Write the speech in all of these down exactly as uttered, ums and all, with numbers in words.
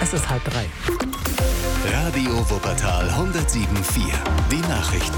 Es ist halb drei. Radio Wuppertal hundertsieben Komma vier. Die Nachrichten.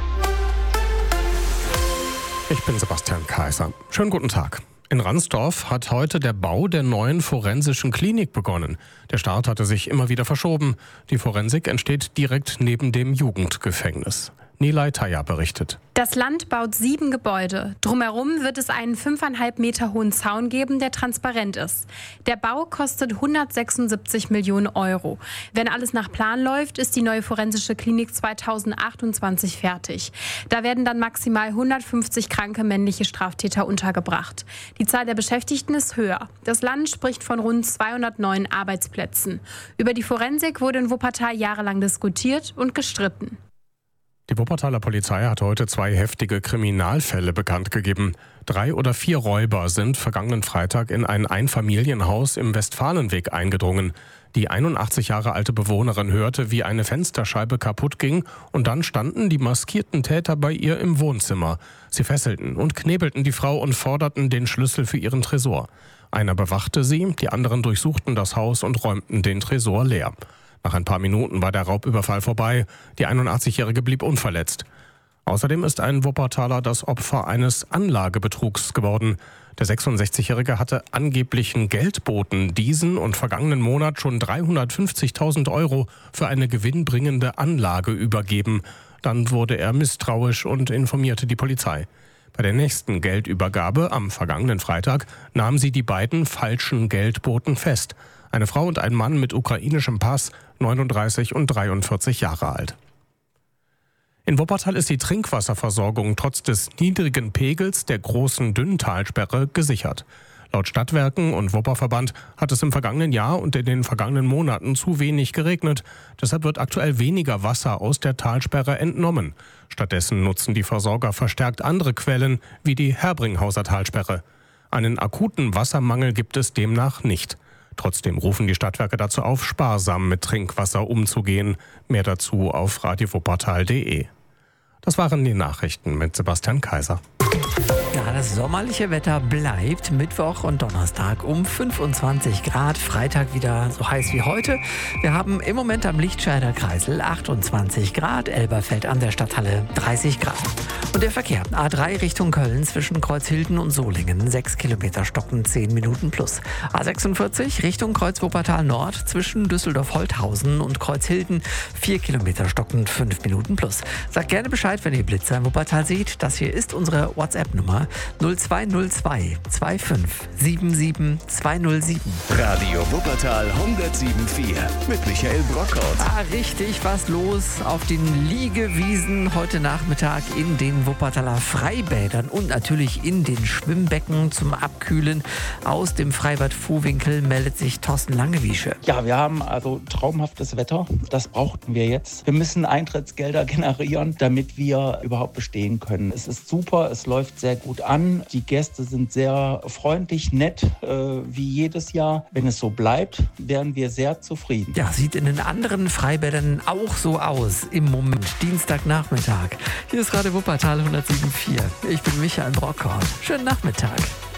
Ich bin Sebastian Kaiser. Schönen guten Tag. In Ransdorf hat heute der Bau der neuen forensischen Klinik begonnen. Der Start hatte sich immer wieder verschoben. Die Forensik entsteht direkt neben dem Jugendgefängnis. Nilay Taya berichtet. Das Land baut sieben Gebäude. Drumherum wird es einen fünfeinhalb Meter hohen Zaun geben, der transparent ist. Der Bau kostet hundertsechsundsiebzig Millionen Euro. Wenn alles nach Plan läuft, ist die neue forensische Klinik zweitausendachtundzwanzig fertig. Da werden dann maximal hundertfünfzig kranke männliche Straftäter untergebracht. Die Zahl der Beschäftigten ist höher. Das Land spricht von rund zweihundert neuen Arbeitsplätzen. Über die Forensik wurde in Wuppertal jahrelang diskutiert und gestritten. Die Wuppertaler Polizei hat heute zwei heftige Kriminalfälle bekannt gegeben. Drei oder vier Räuber sind vergangenen Freitag in ein Einfamilienhaus im Westfalenweg eingedrungen. Die einundachtzig Jahre alte Bewohnerin hörte, wie eine Fensterscheibe kaputt ging, und dann standen die maskierten Täter bei ihr im Wohnzimmer. Sie fesselten und knebelten die Frau und forderten den Schlüssel für ihren Tresor. Einer bewachte sie, die anderen durchsuchten das Haus und räumten den Tresor leer. Nach ein paar Minuten war der Raubüberfall vorbei. Die einundachtzigjährige blieb unverletzt. Außerdem ist ein Wuppertaler das Opfer eines Anlagebetrugs geworden. Der sechsundsechzigjährige hatte angeblichen Geldboten diesen und vergangenen Monat schon dreihundertfünfzigtausend Euro für eine gewinnbringende Anlage übergeben. Dann wurde er misstrauisch und informierte die Polizei. Bei der nächsten Geldübergabe am vergangenen Freitag nahmen sie die beiden falschen Geldboten fest. Eine Frau und ein Mann mit ukrainischem Pass, neununddreißig und dreiundvierzig Jahre alt. In Wuppertal ist die Trinkwasserversorgung trotz des niedrigen Pegels der großen Dünntalsperre gesichert. Laut Stadtwerken und Wupperverband hat es im vergangenen Jahr und in den vergangenen Monaten zu wenig geregnet. Deshalb wird aktuell weniger Wasser aus der Talsperre entnommen. Stattdessen nutzen die Versorger verstärkt andere Quellen, wie die Herbringhauser Talsperre. Einen akuten Wassermangel gibt es demnach nicht. Trotzdem rufen die Stadtwerke dazu auf, sparsam mit Trinkwasser umzugehen. Mehr dazu auf radio wuppertal punkt de. Das waren die Nachrichten mit Sebastian Kaiser. Ja, das sommerliche Wetter bleibt Mittwoch und Donnerstag um fünfundzwanzig Grad. Freitag wieder so heiß wie heute. Wir haben im Moment am Lichtscheider Kreisel achtundzwanzig Grad, Elberfeld an der Stadthalle dreißig Grad. Und der Verkehr. A drei Richtung Köln zwischen Kreuzhilden und Solingen. sechs Kilometer stocken, zehn Minuten plus. A sechsundvierzig Richtung Kreuz-Wuppertal Nord zwischen Düsseldorf-Holthausen und Kreuzhilden. vier Kilometer stocken, fünf Minuten plus. Sagt gerne Bescheid, wenn ihr Blitzer in Wuppertal seht. Das hier ist unsere WhatsApp-Nummer null zwei null zwei zwei fünf sieben sieben zwei null sieben. Radio Wuppertal hundertsieben Komma vier mit Michael Brockhaus. Ah, richtig was los auf den Liegewiesen heute Nachmittag in den Wuppertaler Freibädern und natürlich in den Schwimmbecken zum Abkühlen. Aus dem Freibad Vohwinkel meldet sich Thorsten Langewiesche. Ja, wir haben also traumhaftes Wetter. Das brauchten wir jetzt. Wir müssen Eintrittsgelder generieren, damit wir überhaupt bestehen können. Es ist super, es läuft sehr gut an. Die Gäste sind sehr freundlich, nett, äh, wie jedes Jahr. Wenn es so bleibt, wären wir sehr zufrieden. Ja, sieht in den anderen Freibädern auch so aus im Moment. Dienstagnachmittag. Hier ist Radio Wuppertal hundertsieben Komma vier. Ich bin Michael Brockhaus. Schönen Nachmittag.